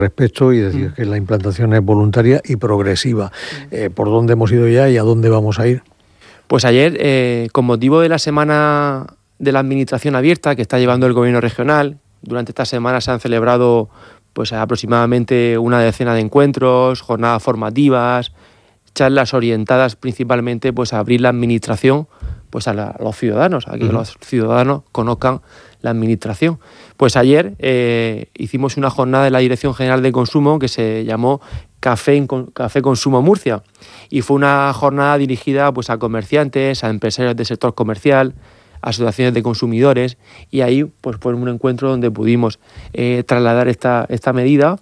respecto y decir que la implantación es voluntaria y progresiva. ¿Por dónde hemos ido ya y a dónde vamos a ir? Pues ayer, con motivo de la Semana de la Administración Abierta que está llevando el Gobierno regional, durante esta semana se han celebrado pues aproximadamente una decena de encuentros, jornadas formativas, charlas orientadas principalmente pues a abrir la administración pues a los ciudadanos, a que los ciudadanos conozcan la administración. Pues ayer hicimos una jornada de la Dirección General de Consumo que se llamó Café Consumo Murcia, y fue una jornada dirigida pues a comerciantes, a empresarios del sector comercial, asociaciones de consumidores, y ahí pues fue un encuentro donde pudimos trasladar esta medida.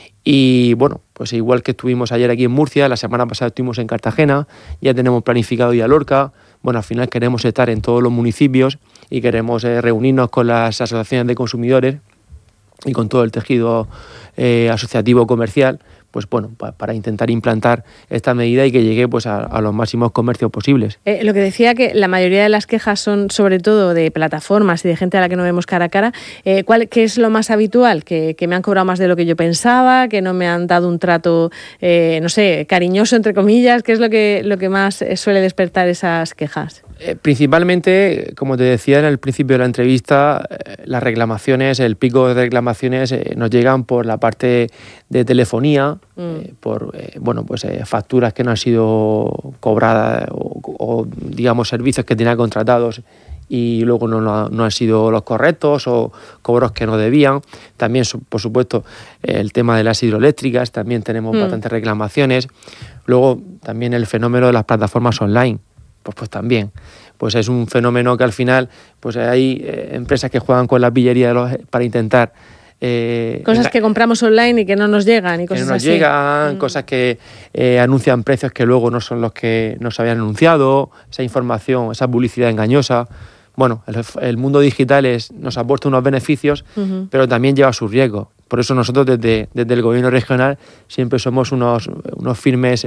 Y bueno, pues igual que estuvimos ayer aquí en Murcia, la semana pasada estuvimos en Cartagena, ya tenemos planificado ir a Lorca. Bueno, al final queremos estar en todos los municipios y queremos reunirnos con las asociaciones de consumidores y con todo el tejido asociativo comercial, pues bueno, para intentar implantar esta medida y que llegue pues a los máximos comercios posibles. Lo que decía, que la mayoría de las quejas son sobre todo de plataformas y de gente a la que no vemos cara a cara. ¿Qué es lo más habitual? ¿Que me han cobrado más de lo que yo pensaba? ¿Que no me han dado un trato, no sé, cariñoso, entre comillas? ¿Qué es lo que más suele despertar esas quejas? Principalmente, como te decía en el principio de la entrevista, las reclamaciones, el pico de reclamaciones nos llegan por la parte de telefonía, por facturas que no han sido cobradas o digamos servicios que tenían contratados y luego no han sido los correctos, o cobros que no debían. También, por supuesto, el tema de las hidroeléctricas, también tenemos bastantes reclamaciones. Luego también el fenómeno de las plataformas online. Pues también, pues es un fenómeno que al final pues hay empresas que juegan con la pillería para intentar cosas que compramos online y que no nos llegan y cosas que no nos así. llegan, cosas que anuncian precios que luego no son los que nos habían anunciado, esa información, esa publicidad engañosa. Bueno, el mundo digital nos aporta unos beneficios, pero también lleva sus riesgos. Por eso nosotros desde el Gobierno regional siempre somos unos firmes,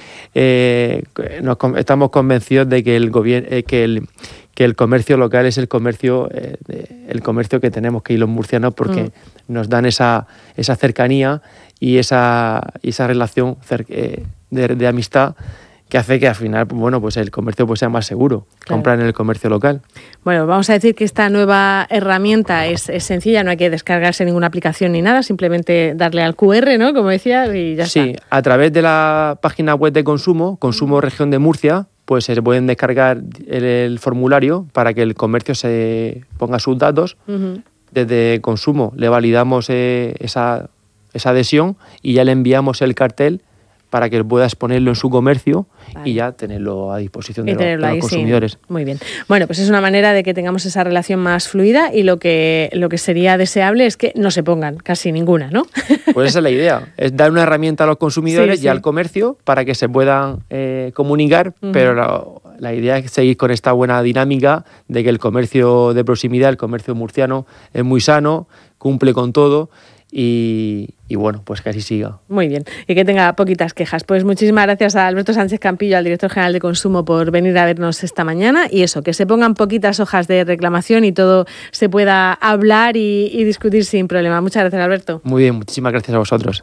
estamos convencidos de que el comercio local es el comercio que tenemos que ir los murcianos, porque nos dan esa cercanía y esa relación de amistad, que hace que al final, bueno, pues el comercio pues sea más seguro, claro. Comprar en el comercio local. Bueno, vamos a decir que esta nueva herramienta es sencilla, no hay que descargarse ninguna aplicación ni nada, simplemente darle al QR, ¿no? Como decías, y ya está. Sí, a través de la página web de Consumo Región de Murcia, pues se pueden descargar el formulario para que el comercio se ponga sus datos. Desde Consumo le validamos esa adhesión y ya le enviamos el cartel para que pueda exponerlo en su comercio, vale. Y ya tenerlo a disposición de los consumidores. Sí. Muy bien. Bueno, pues es una manera de que tengamos esa relación más fluida, y lo que sería deseable es que no se pongan casi ninguna, ¿no? Pues esa es la idea, es dar una herramienta a los consumidores y al comercio para que se puedan comunicar, pero la idea es seguir con esta buena dinámica de que el comercio de proximidad, el comercio murciano, es muy sano, cumple con todo. Y bueno, pues que así siga. Muy bien, y que tenga poquitas quejas. Pues muchísimas gracias a Alberto Sánchez Campillo, al director general de Consumo, por venir a vernos esta mañana. Y eso, que se pongan poquitas hojas de reclamación y todo se pueda hablar y discutir sin problema. Muchas gracias, Alberto. Muy bien, muchísimas gracias a vosotros.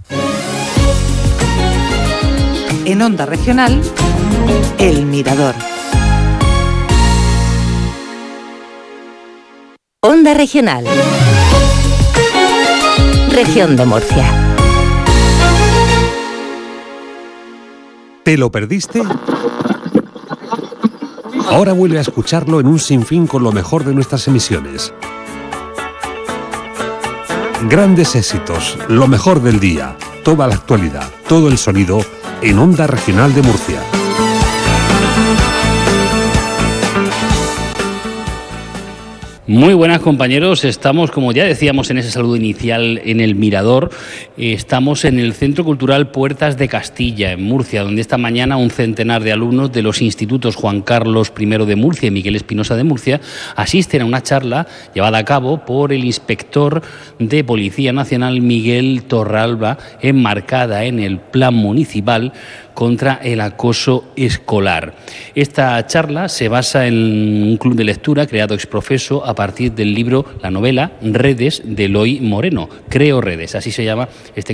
En Onda Regional, El Mirador. Onda Regional. Región de Murcia. ¿Te lo perdiste? Ahora vuelve a escucharlo en un sinfín con lo mejor de nuestras emisiones. Grandes éxitos, lo mejor del día, toda la actualidad, todo el sonido en Onda Regional de Murcia. Muy buenas, compañeros, estamos, como ya decíamos en ese saludo inicial, en El Mirador. Estamos en el Centro Cultural Puertas de Castilla, en Murcia, donde esta mañana un centenar de alumnos de los institutos Juan Carlos I de Murcia y Miguel Espinosa de Murcia asisten a una charla llevada a cabo por el inspector de Policía Nacional, Miguel Torralba, enmarcada en el Plan Municipal contra el acoso escolar. Esta charla se basa en un club de lectura creado ex professo a partir del libro, la novela Redes, de Eloy Moreno. Creo Redes, así se llama este